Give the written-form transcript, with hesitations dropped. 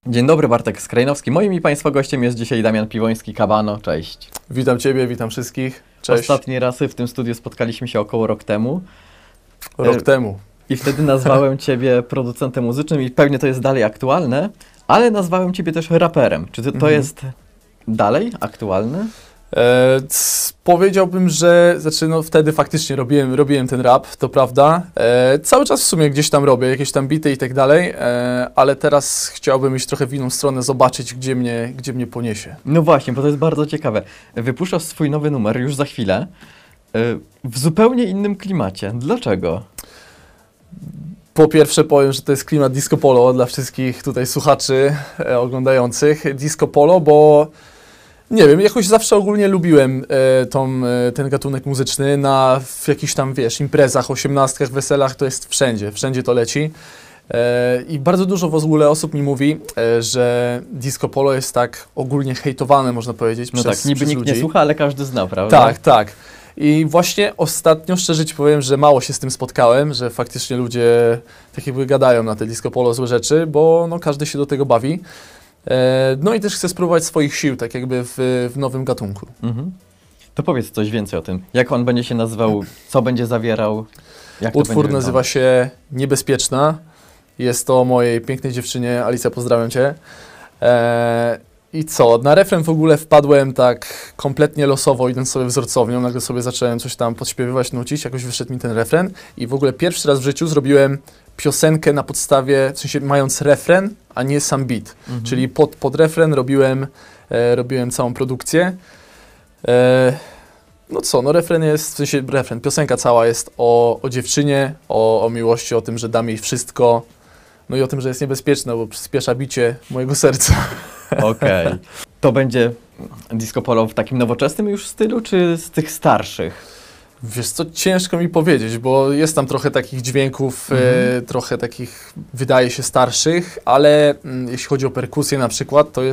Dzień dobry, Bartek Skrajnowski. Moim i Państwa gościem jest dzisiaj Damian Piwoński-Kabano. Cześć. Witam Ciebie, witam wszystkich. Cześć. Ostatni raz w tym studiu spotkaliśmy się około rok temu. Rok temu. I wtedy nazwałem Ciebie producentem muzycznym i pewnie to jest dalej aktualne, ale nazwałem Ciebie też raperem. Czy to jest dalej aktualne? Powiedziałbym, że wtedy faktycznie robiłem ten rap, to prawda. Cały czas w sumie gdzieś tam robię, jakieś tam bity i tak dalej, ale teraz chciałbym iść trochę w inną stronę, zobaczyć, gdzie mnie poniesie. No właśnie, bo to jest bardzo ciekawe. Wypuszczasz swój nowy numer już za chwilę w zupełnie innym klimacie. Dlaczego? Po pierwsze powiem, że to jest klimat disco polo dla wszystkich tutaj słuchaczy oglądających. Disco polo, bo nie wiem, jakoś zawsze ogólnie lubiłem ten gatunek muzyczny w jakichś tam, imprezach, osiemnastkach, weselach, to jest wszędzie to leci. I bardzo dużo w ogóle osób mi mówi, że disco polo jest tak ogólnie hejtowane, można powiedzieć, przez niby nikt ludzi. nie słucha, ale każdy zna, prawda? Tak. I właśnie ostatnio, szczerze Ci powiem, że mało się z tym spotkałem, że faktycznie ludzie tak jakby gadają na te disco polo złe rzeczy, bo każdy się do tego bawi. No i też chcę spróbować swoich sił, tak jakby w nowym gatunku. To powiedz coś więcej o tym. Jak on będzie się nazywał, co będzie zawierał? Utwór nazywa się Niebezpieczna. Jest to o mojej pięknej dziewczynie. Alicja, pozdrawiam Cię. I co? Na refren w ogóle wpadłem tak kompletnie losowo, idąc sobie wzorcownią. Nagle sobie zacząłem coś tam podśpiewywać, nucić. Jakoś wyszedł mi ten refren. I w ogóle pierwszy raz w życiu zrobiłem piosenkę na podstawie, w sensie mając refren, a nie sam beat. Czyli pod refren robiłem całą produkcję. Refren jest, w sensie piosenka cała jest o dziewczynie, o miłości, o tym, że dam jej wszystko, no i o tym, że jest niebezpieczna, bo przyspiesza bicie mojego serca. Okej. To będzie disco polo w takim nowoczesnym już stylu, czy z tych starszych? Wiesz co, ciężko mi powiedzieć, bo jest tam trochę takich dźwięków, trochę takich, wydaje się, starszych, ale jeśli chodzi o perkusję na przykład, to